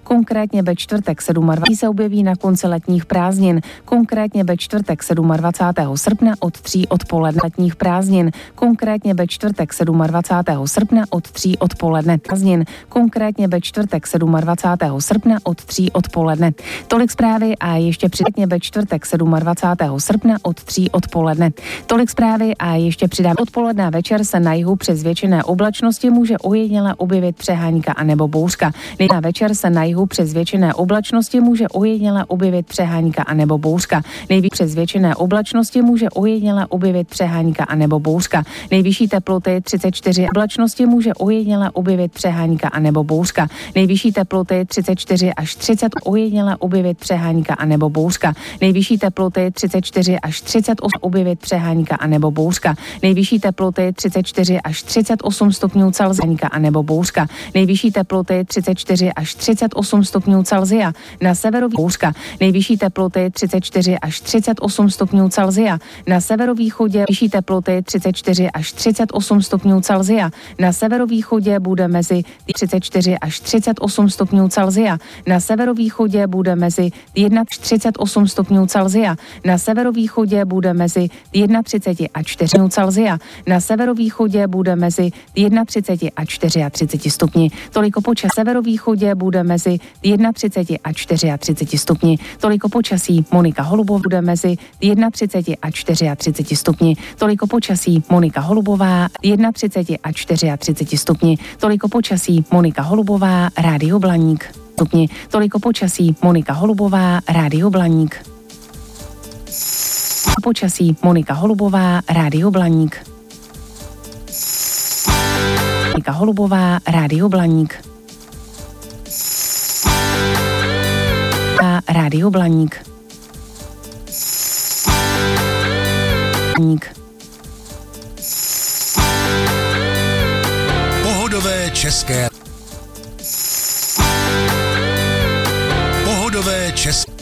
konkrétně ve čtvrtek 27. se objeví na konci letních prázdnin, konkrétně ve čtvrtek 27. srpna od 3 odpoledne letních prázdnin, konkrétně ve čtvrtek 27. srpna od 3 odpoledne prázdnin, konkrétně ve čtvrtek 27. srpna od 3 odpoledne. Tolik zprávy a ještě přidatně ve čtvrtek 27. srpna od 3 odpoledne. Tolik zprávy a ještě přidám. Odpoledne a večer se na jihu přes většiné oblačnosti může ojediněle objevit přehánka anebo bouřka. Na večer se na jihu přes většiné oblačnosti může ojediněle objevit přehánka anebo bouřka. Nejvíc přes většiné oblačnosti může ojediněle objevit přehánka anebo bouřka. Nejvyšší teploty 34 oblačnosti může ojediněle objevit přehánka anebo bouřka. Nejvyšší teploty 34 až 30 ojediněle objevit přehánka anebo bouřka. Nejvyšší teploty 34 až 38 objevit přehánka anebo bouřka. Nejvyšší teploty 34 až 38 stupňů Celsia anebo bouřka. Nejvyšší teploty 34 až 38 stupňů Celsia. Na severový bouřka. Nejvyšší teploty 34 až 38 stupňů Celsia. Na severovýchodě vyšší teploty 34 až 38 stupňů Celsia. Na severovýchodě bude mezi 34 až 38 stupňů Celsia. Na severovýchodě bude mezi 38 stupňů Celsia. Na severovýchodě bude mezi 31 a 4 Celsia. Na severovýchodě bude mezi 31 a 34 stupni. Toliko počasí. Na severovýchodě bude mezi 31 a 34 stupni. Toliko počasí. Monika Holubová bude mezi 31 a 34 stupni. Toliko počasí. Monika Holubová 31 a 34 stupni. Toliko počasí. Monika Holubová, Rádio Blaník. Stupni. Toliko počasí. Monika Holubová, Rádio Blaník. Počasí. Monika Holubová, Rádio Blaník. Monika Holubová, Rádio Blaník. Rádio Blaník. Pohodové české. Pohodové české.